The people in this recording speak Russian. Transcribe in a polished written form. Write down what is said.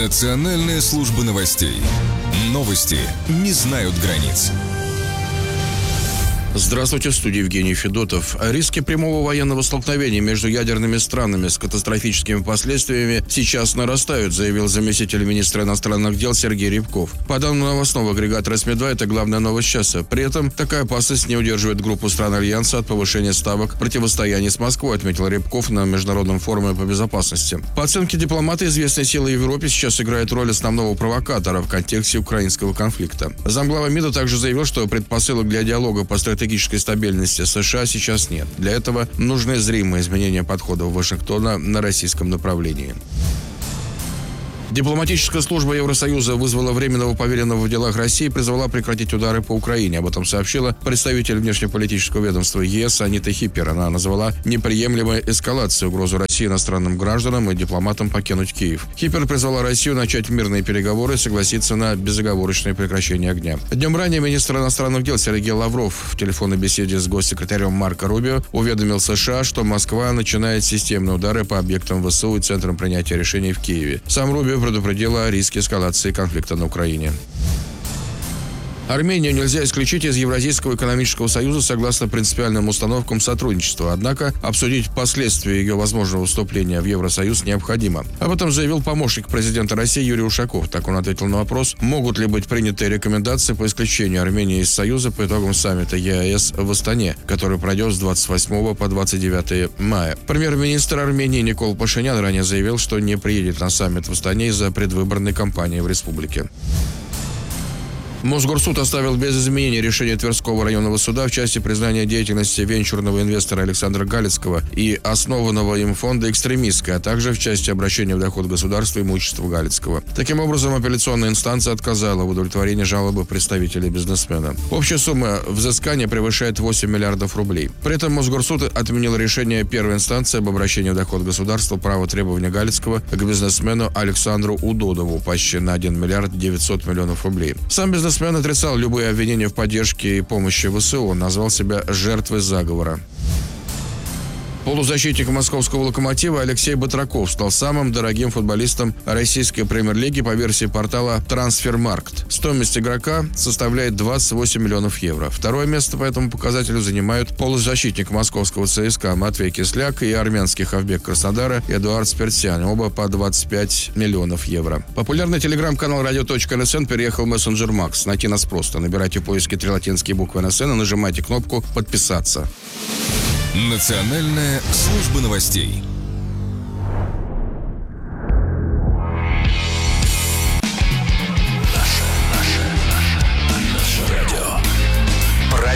Национальная служба новостей. Новости не знают границ. Здравствуйте, в студии Евгений Федотов. Риски прямого военного столкновения между ядерными странами с катастрофическими последствиями сейчас нарастают, заявил заместитель министра иностранных дел Сергей Рябков. По данным новостного агрегата «Росми-2», это главная новость часа. При этом такая опасность не удерживает группу стран Альянса от повышения ставок противостояния с Москвой, отметил Рябков на Международном форуме по безопасности. По оценке дипломата, известные силы в Европе сейчас играют роль основного провокатора в контексте украинского конфликта. Замглава МИДа также заявил, что предпосылок для диалога по стратегической стабильности США сейчас нет. Для этого нужны зримые изменения подходов Вашингтона на российском направлении. Дипломатическая служба Евросоюза вызвала временного поверенного в делах России и призвала прекратить удары по Украине. Об этом сообщила представитель внешнеполитического ведомства ЕС Анита Хиппер. Она назвала неприемлемой эскалацией угрозу России иностранным гражданам и дипломатам покинуть Киев. Хиппер призвала Россию начать мирные переговоры и согласиться на безоговорочное прекращение огня. Днем ранее министр иностранных дел Сергей Лавров в телефонной беседе с госсекретарем Марко Рубио уведомил США, что Москва начинает системные удары по объектам ВСУ и центрам принятия решений в Киеве. Сам Рубио предупредила о риске эскалации конфликта на Украине. Армению нельзя исключить из Евразийского экономического союза согласно принципиальным установкам сотрудничества. Однако обсудить последствия ее возможного вступления в Евросоюз необходимо. Об этом заявил помощник президента России Юрий Ушаков. Так он ответил на вопрос, могут ли быть приняты рекомендации по исключению Армении из Союза по итогам саммита ЕАЭС в Астане, который пройдет с 28 по 29 мая. Премьер-министр Армении Никол Пашинян ранее заявил, что не приедет на саммит в Астане из-за предвыборной кампании в республике. Мосгорсуд оставил без изменений решение Тверского районного суда в части признания деятельности венчурного инвестора Александра Галицкого и основанного им фонда «Экстремистская», а также в части обращения в доход государства имущества Галицкого. Таким образом, апелляционная инстанция отказала в удовлетворении жалобы представителей бизнесмена. Общая сумма взыскания превышает 8 миллиардов рублей. При этом Мосгорсуд отменил решение первой инстанции об обращении в доход государства право требования Галицкого к бизнесмену Александру Удодову почти на 1 миллиард 900 миллионов рублей. Сам бизнесмен отрицал любые обвинения в поддержке и помощи ВСУ. Он назвал себя жертвой заговора. Полузащитник московского «Локомотива» Алексей Батраков стал самым дорогим футболистом российской премьер-лиги по версии портала «Трансфермаркт». Стоимость игрока составляет 28 миллионов евро. Второе место по этому показателю занимают полузащитник московского ЦСКА Матвей Кисляк и армянский хавбек Краснодара Эдуард Спиртсян, оба по 25 миллионов евро. Популярный телеграм-канал radio.nsn переехал в мессенджер Макс. Найти нас просто. Набирайте в поиске 3 латинские буквы НСН и нажимайте кнопку «Подписаться». Национальная служба новостей.